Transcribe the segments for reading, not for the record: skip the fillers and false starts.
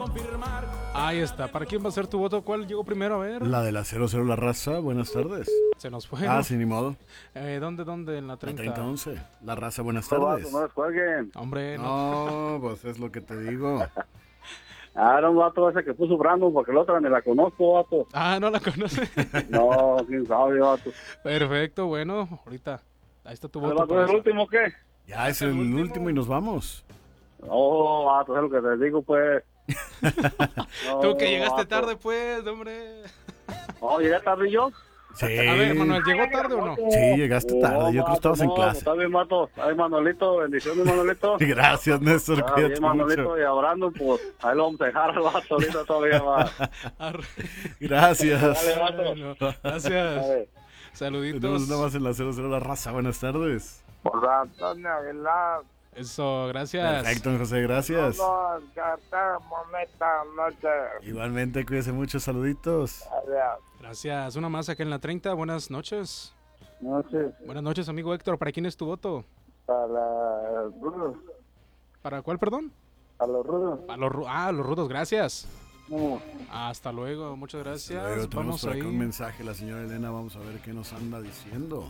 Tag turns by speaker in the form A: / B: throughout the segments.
A: Ahí está. ¿Para quién va a ser tu voto? ¿Cuál llegó primero? A ver.
B: La de la 00 La Raza, buenas tardes.
A: Se nos fue.
B: Ah,
A: ¿no?
B: sí, ni modo.
A: ¿Dónde? En la
B: La
A: 30.
B: 3011. La Raza, buenas
C: No, vato,
B: tardes.
C: no les cuelguen.
A: Hombre, no.
B: No, pues es lo que te digo.
C: Era un vato ese que puso Brandon, porque la otra ni la conozco, vato.
A: Ah, no la conoce.
C: No, quién sabe, vato.
A: Perfecto, bueno, ahorita. Ahí está tu
C: ¿El
A: voto.
C: vato
A: para
C: es el
A: eso.
C: último qué?
B: Ya es el último y nos vamos.
C: No, vato, es lo que te digo, pues. No,
A: Tú que llegaste
C: vato.
A: tarde, pues, hombre.
C: No, llegué tarde yo.
B: Sí.
A: A ver, Manuel, ¿llegó tarde o no?
B: Sí, llegaste tarde. Yo creo que estabas en clase.
C: Está bien, vato. Ay, Manolito, bendiciones, Manolito.
B: Gracias, Néstor.
C: Está
B: Cuídate
C: bien, Manolito,
B: mucho.
C: y a Brandon, pues, ahí lo vamos a dejar al vato, ahorita todavía va.
A: Arre.
B: Gracias.
C: Dale, vato.
A: Bueno,
C: A
A: gracias.
C: ver.
A: Saluditos.
B: Tenemos nada más en la 00 La Raza. Buenas tardes.
D: Por Antonio Aguilar,
A: Eso, gracias.
B: Perfecto, José. Gracias.
D: todos, carta, bonita noche.
B: Igualmente, cuídese mucho. Saluditos.
D: Adiós.
A: Gracias. Una más acá en la 30. Buenas noches.
C: No sé,
A: Buenas noches, amigo Héctor. ¿Para quién es tu voto?
C: para los rudos.
A: ¿Para cuál, perdón?
C: A los rudos.
A: Los rudos, gracias.
C: No.
A: Hasta luego, muchas gracias.
B: Luego tenemos
A: Vamos
B: por acá
A: ahí.
B: un mensaje. La señora Elena, vamos a ver qué nos anda diciendo.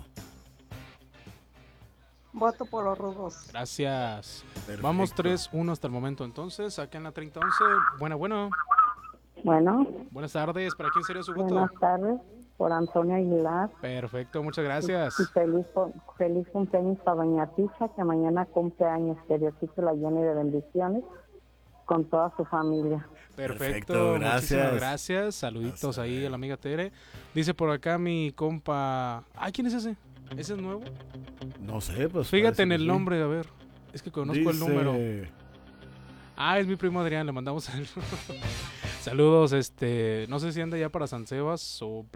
E: Voto por los rudos.
A: Gracias.
B: Perfecto.
A: Vamos 3-1 hasta el momento. Entonces, acá en la 3011. Bueno.
E: Bueno,
A: Buenas tardes. ¿Para quién sería su voto?
E: buenas tardes. Por Antonio Aguilar.
A: Perfecto, muchas gracias.
E: Y feliz cumpleaños para Doña Tiza, que mañana cumple años. Que Diosito la llene de bendiciones con toda su familia.
A: Perfecto,
B: Perfecto,
A: gracias.
B: gracias.
A: Gracias. Saluditos
B: Hasta
A: ahí
B: luego.
A: a la amiga Tere. Dice por acá mi compa. Ay, ¿quién es ese? ¿Ese es nuevo?
B: No sé, pues.
A: Fíjate
B: parece
A: en
B: que
A: el
B: sí.
A: nombre, a ver. Es que conozco el
B: Dice-
A: número. Ah, es mi primo Adrián, le mandamos saludos. No sé si anda ya para San Sebas o